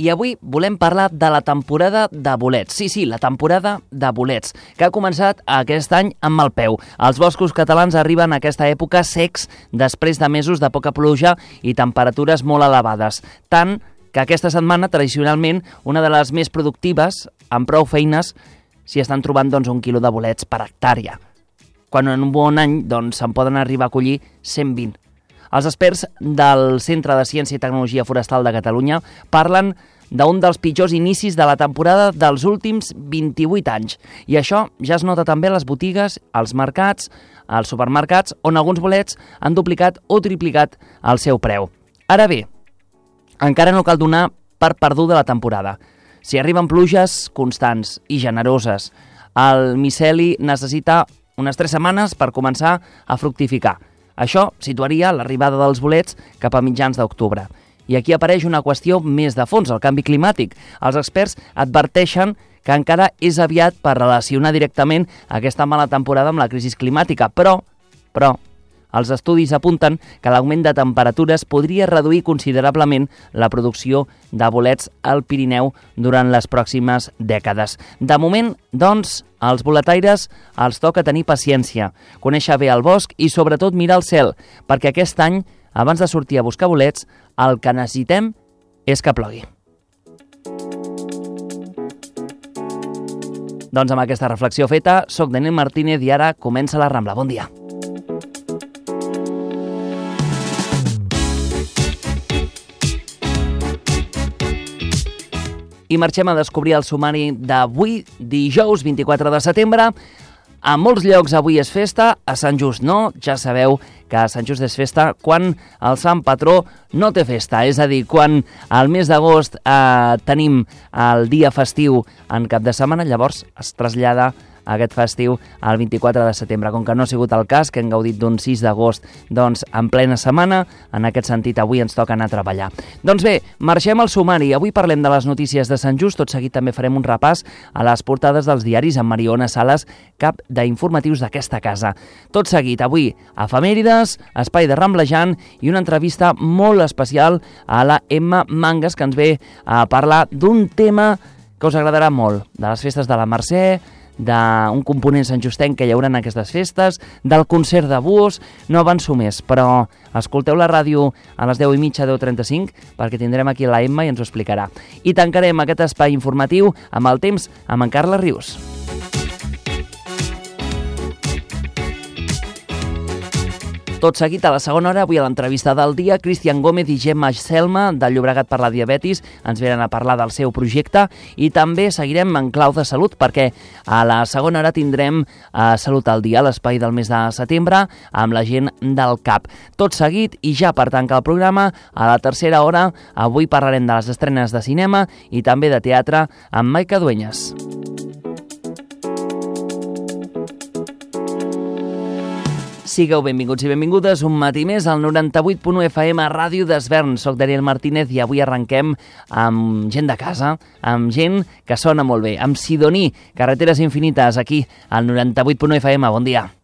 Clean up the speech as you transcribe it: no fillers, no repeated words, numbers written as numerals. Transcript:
I avui volem parlar de la temporada de bolets. Sí, la temporada de bolets, que ha començat aquest any amb mal peu. Els boscos catalans arriben a aquesta època secs després de mesos de poca pluja i temperatures molt elevades. Tant que aquesta setmana, tradicionalment, una de les més productives, amb prou feines, s'hi estan trobant 1 quilo de bolets per hectàrea, quan en un bon any se'n poden arribar a collir 120. Els experts del Centre de Ciència i Tecnologia Forestal de Catalunya parlen d'un dels pitjors inicis de la temporada dels últims 28 anys. I això ja es nota també a les botigues, als mercats, als supermercats, on alguns bolets han duplicat o triplicat el seu preu. Ara bé, encara no cal donar per perduda la temporada. Si arriben pluges constants i generoses, el miceli necessita unes 3 setmanes per començar a fructificar. Això situaria l'arribada dels bolets cap a mitjans d'octubre. I aquí apareix una qüestió més de fons, el canvi climàtic. Els experts adverteixen que encara és aviat per relacionar directament aquesta mala temporada amb la crisi climàtica, però els estudis apunten que l'augment de temperatures podria reduir considerablement la producció de bolets al Pirineu durant les pròximes dècades. De moment, doncs, als boletaires els toca tenir paciència, conèixer bé el bosc i sobretot mirar el cel, perquè aquest any, abans de sortir a buscar bolets, el que necessitem és que plogui. Doncs amb aquesta reflexió feta, soc Daniel Martínez i ara comença la Rambla. Bon dia. I marxem a descobrir el sumari d'avui, dijous 24 de setembre. A molts llocs avui és festa, a Sant Just no. Ja sabeu que a Sant Just és festa quan el sant patró no té festa. És a dir, quan al mes d'agost tenim el dia festiu en cap de setmana, llavors es trasllada aquest festiu al 24 de setembre. Com que no ha sigut el cas, que hem gaudit d'un 6 d'agost en plena setmana, en aquest sentit avui ens toca anar a treballar. Doncs bé, marxem al sumari. Avui parlem de les notícies de Sant Just, tot seguit també farem un repàs a les portades dels diaris amb Mariona Sales, cap d'informatius d'aquesta casa. Tot seguit, avui, efemèrides, espai de Ramblejant i una entrevista molt especial a la Emma Mangas, que ens ve a parlar d'un tema que us agradarà molt, de les festes de la Mercè, d'un component santjustenc que hi haurà en aquestes festes, del concert de búhos. No avanço més, però escolteu la ràdio a les 10:30, 10:35, perquè tindrem aquí la Emma i ens ho explicarà. I tancarem aquest espai informatiu amb el temps amb en Carles Rius. Tot seguit, a la segona hora, avui a l'entrevista del dia, Cristian Gómez i Gemma Selma, del Llobregat per la Diabetis, ens venen a parlar del seu projecte i també seguirem en clau de salut perquè a la segona hora tindrem Salut al Dia, l'espai del mes de setembre, amb la gent del CAP. Tot seguit, i ja per tancar el programa, a la tercera hora, avui parlarem de les estrenes de cinema i també de teatre amb Maica Dueñas. Sigueu benvinguts i benvingudes un matí més al 98.1 FM Ràdio d'Esvern. Soc Daniel Martínez i avui arrenquem amb gent de casa, amb gent que sona molt bé, amb Sidoní, Carreteres Infinites, aquí al 98.1 FM. Bon dia.